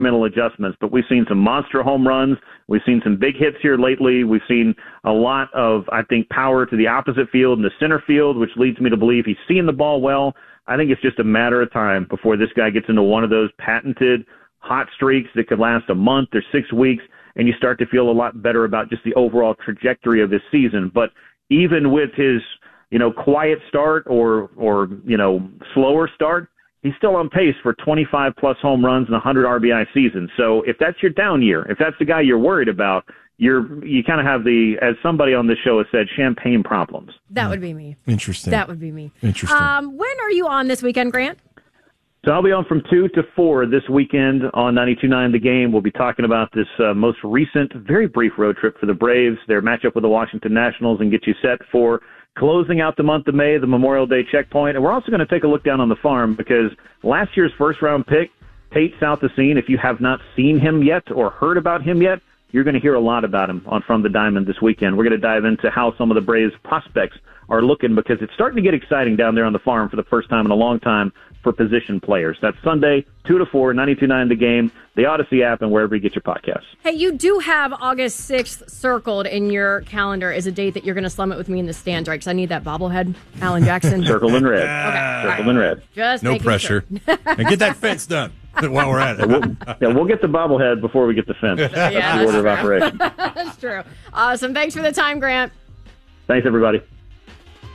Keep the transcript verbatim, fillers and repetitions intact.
mental adjustments, but we've seen some monster home runs. We've seen some big hits here lately. We've seen a lot of, I think, power to the opposite field and the center field, which leads me to believe he's seeing the ball well. I think it's just a matter of time before this guy gets into one of those patented hot streaks that could last a month or six weeks, and you start to feel a lot better about just the overall trajectory of this season. But even with his, you know, quiet start or, or, you know, slower start, he's still on pace for twenty-five plus home runs and one hundred R B I season. So if that's your down year, if that's the guy you're worried about, you're, you kind of have the, as somebody on this show has said, champagne problems. That would be me. Interesting. That would be me. Interesting. Um, when are you on this weekend, Grant? So I'll be on from two to four this weekend on ninety-two point nine The Game. We'll be talking about this uh, most recent, very brief road trip for the Braves, their matchup with the Washington Nationals, and get you set for closing out the month of May, the Memorial Day checkpoint. And we're also going to take a look down on the farm because last year's first-round pick, Tate Southesine, if you have not seen him yet or heard about him yet, you're going to hear a lot about him on From the Diamond this weekend. We're going to dive into how some of the Braves prospects are looking because it's starting to get exciting down there on the farm for the first time in a long time for position players. That's Sunday, two to four, ninety-two point nine The Game, the Odyssey app, and wherever you get your podcasts. Hey, you do have August sixth circled in your calendar as a date that you're going to slum it with me in the stands, right? Because I need that bobblehead, Alan Jackson. Circled in red. Okay. Circled in red. Just no pressure. Sure. And get that fence done while we're at it. Yeah, we'll, yeah, we'll get the bobblehead before we get the fence. That's Yeah, the order that's of operation. That's true. Awesome. Thanks for the time, Grant. Thanks, everybody.